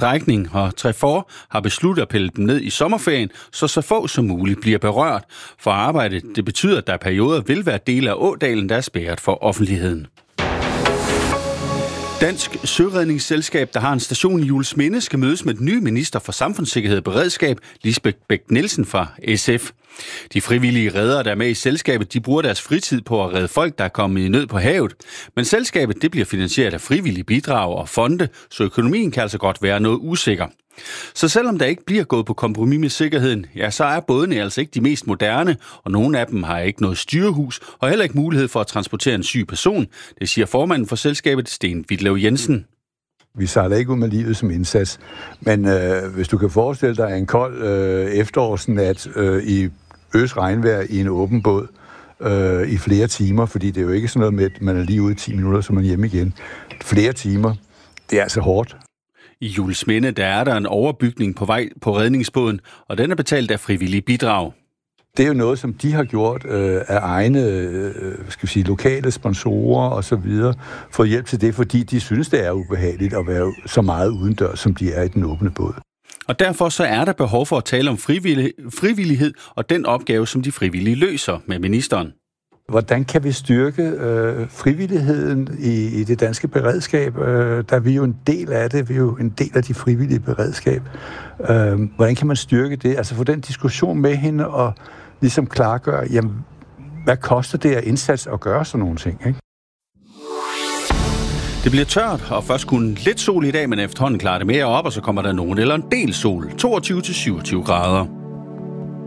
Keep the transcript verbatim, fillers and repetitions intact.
strækning, og Trefor har besluttet at pille dem ned i sommerferien, så så få som muligt bliver berørt. For arbejdet, det betyder, at der i perioder vil være dele af ådalen, der er spærret for offentligheden. Dansk Søredningsselskab, der har en station i Juelsminde, skal mødes med den nye minister for samfundssikkerhed og beredskab, Lisbeth Bech-Nielsen fra S F. De frivillige reddere, der er med i selskabet, de bruger deres fritid på at redde folk, der er kommet i nød på havet. Men selskabet, det bliver finansieret af frivillige bidrag og fonde, så økonomien kan altså godt være noget usikker. Så selvom der ikke bliver gået på kompromis med sikkerheden, ja, så er bådene altså ikke de mest moderne, og nogle af dem har ikke noget styrehus og heller ikke mulighed for at transportere en syg person. Det siger formanden for selskabet, Sten Vitlev Jensen. Vi sejler ikke ud med livet som indsats, men øh, hvis du kan forestille dig en kold øh, efterårsnat øh, i øs regnvejr i en åben båd øh, i flere timer, fordi det er jo ikke sådan noget med, at man er lige ude i ti minutter, så man er hjemme igen. Flere timer, det er altså hårdt. I Juelsminde, der er der en overbygning på vej på redningsbåden, og den er betalt af frivillige bidrag. Det er jo noget, som de har gjort øh, af egne øh, skal vi sige, lokale sponsorer og så videre, fået hjælp til det, fordi de synes, det er ubehageligt at være så meget udendørs, som de er i den åbne båd. Og derfor så er der behov for at tale om frivillig, frivillighed og den opgave, som de frivillige løser med ministeren. Hvordan kan vi styrke øh, frivilligheden i, i det danske beredskab? Øh, der er vi jo en del af det. Vi er jo en del af de frivillige beredskab. Øh, hvordan kan man styrke det? Altså få den diskussion med hende og ligesom klargøre, jamen, hvad koster det af indsats at gøre sådan nogle ting, ikke? Det bliver tørt, og først kun lidt sol i dag, men efterhånden klarer det mere op, og så kommer der nogen eller en del sol. toogtyve til syvogtyve grader.